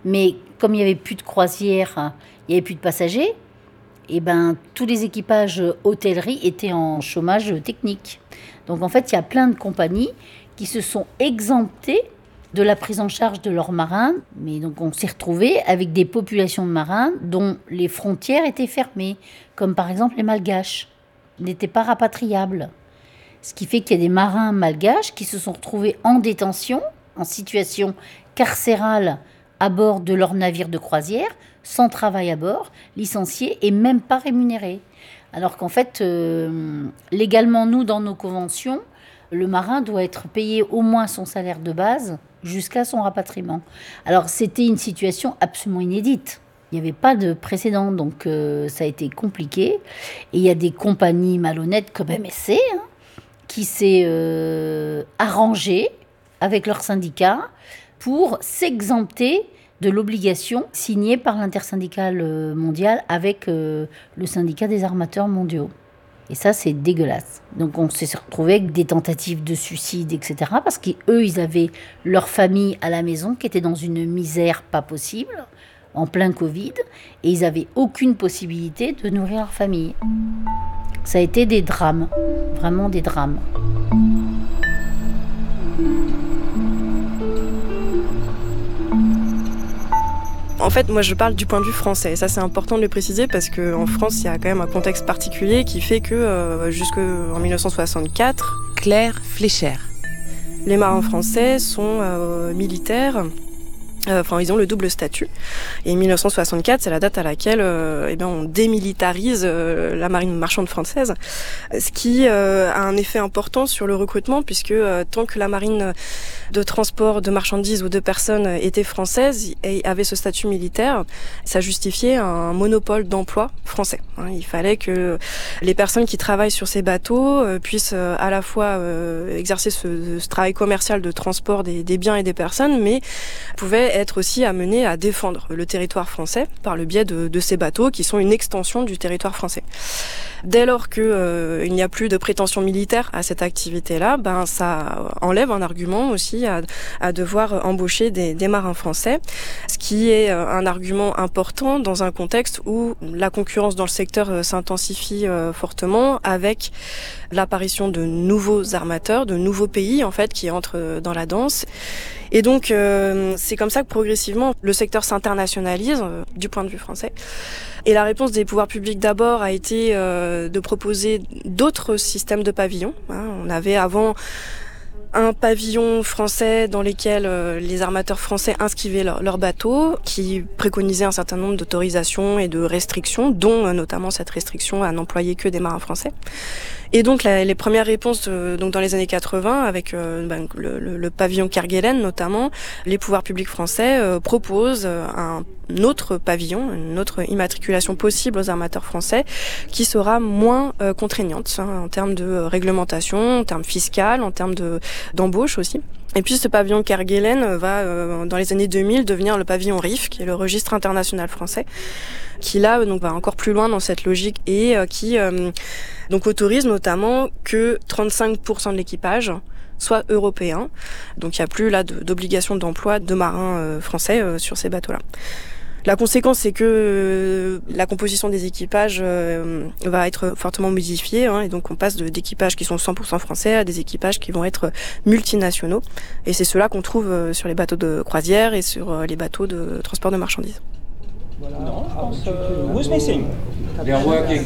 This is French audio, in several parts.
Mais comme il n'y avait plus de croisière, il n'y avait plus de passagers, et tous les équipages hôtellerie étaient en chômage technique. Donc en fait, il y a plein de compagnies qui se sont exemptées de la prise en charge de leurs marins. Mais donc on s'est retrouvé avec des populations de marins dont les frontières étaient fermées, comme par exemple les Malgaches, n'étaient pas rapatriables. Ce qui fait qu'il y a des marins malgaches qui se sont retrouvés en détention, en situation carcérale à bord de leur navire de croisière, sans travail à bord, licenciés et même pas rémunérés. Alors qu'en fait, légalement, nous, dans nos conventions, le marin doit être payé au moins son salaire de base jusqu'à son rapatriement. Alors, c'était une situation absolument inédite. Il n'y avait pas de précédent, donc ça a été compliqué. Et il y a des compagnies malhonnêtes comme MSC, qui s'est arrangé avec leur syndicat pour s'exempter de l'obligation signée par l'intersyndicale mondiale avec le syndicat des armateurs mondiaux. Et ça, c'est dégueulasse. Donc on s'est retrouvé avec des tentatives de suicide, etc. Parce qu'eux, ils avaient leur famille à la maison qui était dans une misère pas possible, en plein Covid, et ils n'avaient aucune possibilité de nourrir leur famille. Ça a été des drames, vraiment des drames. En fait, moi, je parle du point de vue français. Et ça, c'est important de le préciser parce qu'en France, il y a quand même un contexte particulier qui fait que jusqu'en 1964... Claire Flécher. Les marins français sont militaires. Ils ont le double statut. Et 1964, c'est la date à laquelle on démilitarise la marine marchande française. Ce qui a un effet important sur le recrutement, puisque tant que la marine de transport de marchandises ou de personnes était française et avait ce statut militaire, ça justifiait un monopole d'emploi français. Il fallait que les personnes qui travaillent sur ces bateaux puissent à la fois exercer ce travail commercial de transport des biens et des personnes, mais pouvaient être aussi amenés à défendre le territoire français par le biais de ces bateaux qui sont une extension du territoire français. Dès lors qu'il n'y a plus de prétention militaire à cette activité-là, ça enlève un argument aussi à devoir embaucher des marins français, ce qui est un argument important dans un contexte où la concurrence dans le secteur s'intensifie fortement avec l'apparition de nouveaux armateurs, de nouveaux pays en fait qui entrent dans la danse. Et donc c'est comme ça que progressivement le secteur s'internationalise du point de vue français. Et la réponse des pouvoirs publics d'abord a été de proposer d'autres systèmes de pavillons. On avait avant un pavillon français dans lequel les armateurs français inscrivaient leurs bateaux, qui préconisait un certain nombre d'autorisations et de restrictions, dont notamment cette restriction à n'employer que des marins français. Et donc les premières réponses donc dans les années 80 avec le pavillon Kerguelen notamment, les pouvoirs publics français proposent un autre pavillon, une autre immatriculation possible aux armateurs français qui sera moins contraignante en termes de réglementation, en termes fiscal, en termes d'embauche aussi. Et puis ce pavillon Kerguelen va, dans les années 2000, devenir le pavillon RIF, qui est le registre international français, qui là donc va encore plus loin dans cette logique et qui donc autorise notamment que 35% de l'équipage soit européen. Donc il n'y a plus là d'obligation d'emploi de marins français sur ces bateaux-là. La conséquence, c'est que la composition des équipages va être fortement modifiée, et donc on passe d'équipages qui sont 100% français à des équipages qui vont être multinationaux. Et c'est cela qu'on trouve sur les bateaux de croisière et sur les bateaux de transport de marchandises. Non, je pense. Who's missing? They are working.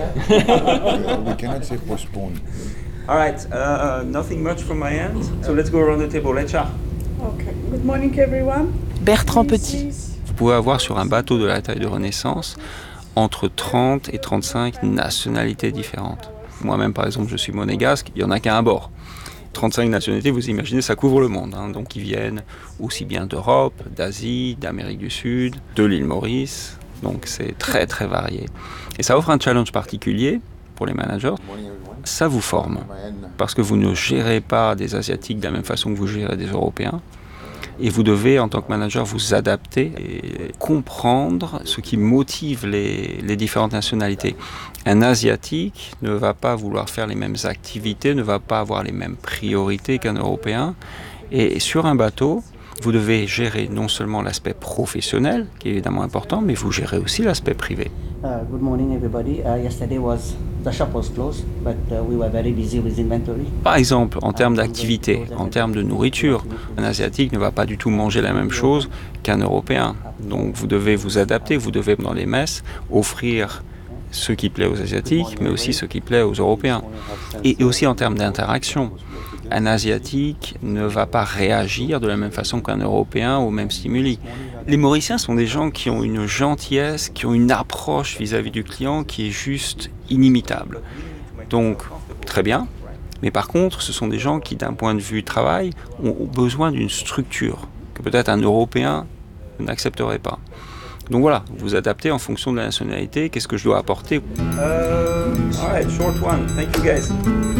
We cannot say postpone. All right. Nothing much from my end. So let's go around the table. Lecha. Okay. Good morning, everyone. Bertrand Petit. Vous pouvez avoir sur un bateau de la taille de Renaissance entre 30 et 35 nationalités différentes. Moi-même, par exemple, je suis monégasque, il n'y en a qu'un à bord. 35 nationalités, vous imaginez, ça couvre le monde. Donc ils viennent aussi bien d'Europe, d'Asie, d'Amérique du Sud, de l'île Maurice. Donc c'est très très varié. Et ça offre un challenge particulier pour les managers. Ça vous forme, parce que vous ne gérez pas des Asiatiques de la même façon que vous gérez des Européens. Et vous devez, en tant que manager, vous adapter et comprendre ce qui motive les différentes nationalités. Un Asiatique ne va pas vouloir faire les mêmes activités, ne va pas avoir les mêmes priorités qu'un Européen. Et sur un bateau, Vous devez gérer non seulement l'aspect professionnel, qui est évidemment important, mais vous gérez aussi l'aspect privé. Good morning, everybody. Yesterday the shop was closed, but we were very busy with inventory. Par exemple, en termes d'activité, en termes de nourriture, un Asiatique ne va pas du tout manger la même chose qu'un Européen. Donc vous devez vous adapter, vous devez dans les messes offrir ce qui plaît aux Asiatiques, mais aussi ce qui plaît aux Européens. Et aussi en termes d'interaction. Un Asiatique ne va pas réagir de la même façon qu'un Européen aux mêmes stimuli. Les Mauriciens sont des gens qui ont une gentillesse, qui ont une approche vis-à-vis du client qui est juste inimitable. Donc, très bien. Mais par contre, ce sont des gens qui, d'un point de vue travail, ont besoin d'une structure que peut-être un Européen n'accepterait pas. Donc voilà, vous adaptez en fonction de la nationalité, qu'est-ce que je dois apporter. All right, short one. Thank you guys.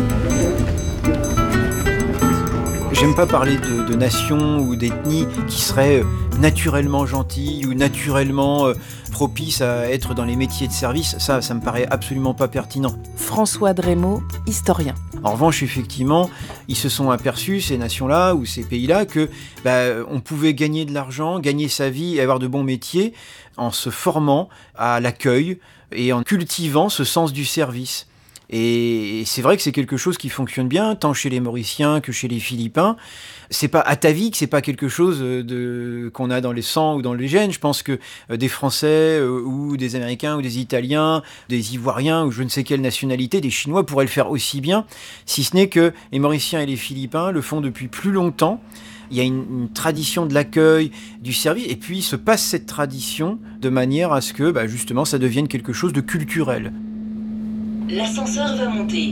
J'aime pas parler de nations ou d'ethnies qui seraient naturellement gentilles ou naturellement propices à être dans les métiers de service. Ça me paraît absolument pas pertinent. François Drémaud, historien. En revanche, effectivement, ils se sont aperçus, ces nations-là ou ces pays-là, que on pouvait gagner de l'argent, gagner sa vie et avoir de bons métiers en se formant à l'accueil et en cultivant ce sens du service. Et c'est vrai que c'est quelque chose qui fonctionne bien, tant chez les Mauriciens que chez les Philippins. C'est pas atavique, c'est pas quelque chose qu'on a dans les sangs ou dans les gènes. Je pense que des Français ou des Américains ou des Italiens, des Ivoiriens ou je ne sais quelle nationalité, des Chinois pourraient le faire aussi bien, si ce n'est que les Mauriciens et les Philippins le font depuis plus longtemps. Il y a une tradition de l'accueil, du service, et puis se passe cette tradition de manière à ce que justement ça devienne quelque chose de culturel. L'ascenseur va monter.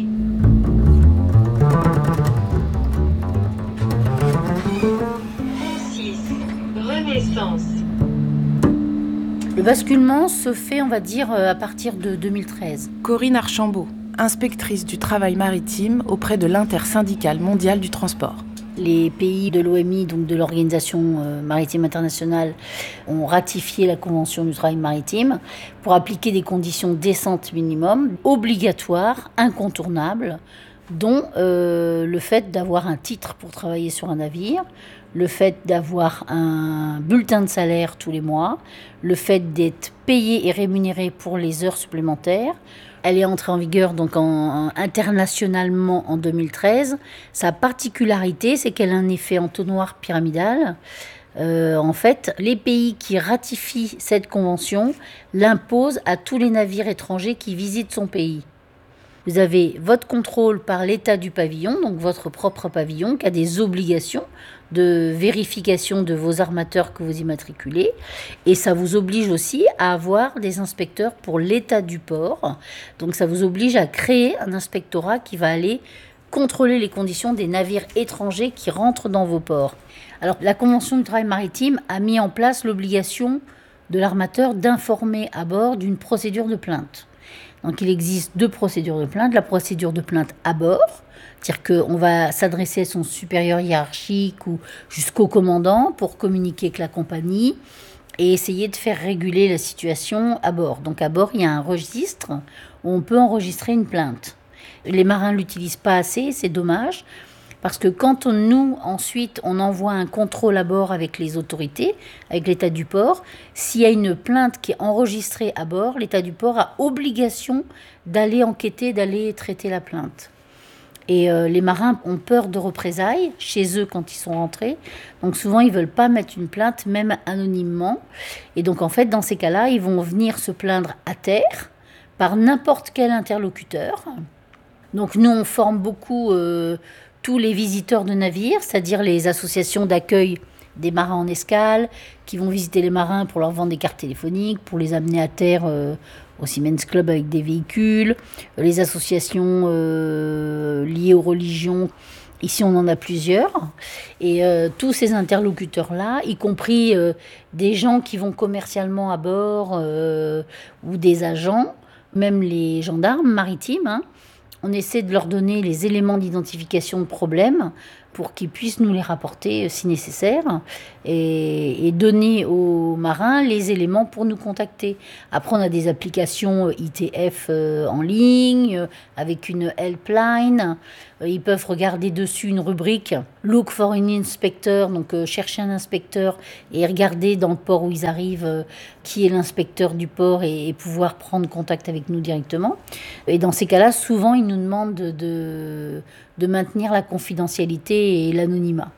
Renaissance. Le basculement se fait, on va dire, à partir de 2013. Corinne Archambault, inspectrice du travail maritime auprès de l'Intersyndicale mondiale du transport. Les pays de l'OMI, donc de l'Organisation maritime internationale, ont ratifié la Convention du travail maritime pour appliquer des conditions décentes minimum, obligatoires, incontournables, dont le fait d'avoir un titre pour travailler sur un navire, le fait d'avoir un bulletin de salaire tous les mois, le fait d'être payé et rémunéré pour les heures supplémentaires. Elle est entrée en vigueur donc internationalement en 2013. Sa particularité, c'est qu'elle a un effet entonnoir pyramidal. En fait, les pays qui ratifient cette convention l'imposent à tous les navires étrangers qui visitent son pays. Vous avez votre contrôle par l'état du pavillon, donc votre propre pavillon, qui a des obligations de vérification de vos armateurs que vous immatriculez. Et ça vous oblige aussi à avoir des inspecteurs pour l'état du port. Donc ça vous oblige à créer un inspectorat qui va aller contrôler les conditions des navires étrangers qui rentrent dans vos ports. Alors la Convention du travail maritime a mis en place l'obligation de l'armateur d'informer à bord d'une procédure de plainte. Donc il existe 2 procédures de plainte. La procédure de plainte à bord, c'est-à-dire qu'on va s'adresser à son supérieur hiérarchique ou jusqu'au commandant pour communiquer avec la compagnie et essayer de faire réguler la situation à bord. Donc à bord, il y a un registre où on peut enregistrer une plainte. Les marins ne l'utilisent pas assez, c'est dommage. Parce que quand ensuite, on envoie un contrôle à bord avec les autorités, avec l'état du port, s'il y a une plainte qui est enregistrée à bord, l'état du port a obligation d'aller enquêter, d'aller traiter la plainte. Et les marins ont peur de représailles chez eux quand ils sont rentrés. Donc souvent, ils ne veulent pas mettre une plainte, même anonymement. Et donc en fait, dans ces cas-là, ils vont venir se plaindre à terre par n'importe quel interlocuteur. Donc nous, on forme beaucoup tous les visiteurs de navires, c'est-à-dire les associations d'accueil des marins en escale, qui vont visiter les marins pour leur vendre des cartes téléphoniques, pour les amener à terre au Seamen's Club avec des véhicules, les associations liées aux religions. Ici, on en a plusieurs. Et tous ces interlocuteurs-là, y compris des gens qui vont commercialement à bord ou des agents, même les gendarmes maritimes, on essaie de leur donner les éléments d'identification de problèmes pour qu'ils puissent nous les rapporter si nécessaire et donner aux marins les éléments pour nous contacter. Après, on a des applications ITF en ligne avec une helpline. Ils peuvent regarder dessus une rubrique. look for an inspector, donc chercher un inspecteur et regarder dans le port où ils arrivent qui est l'inspecteur du port et pouvoir prendre contact avec nous directement. Et dans ces cas-là, souvent, ils nous demandent de maintenir la confidentialité et l'anonymat.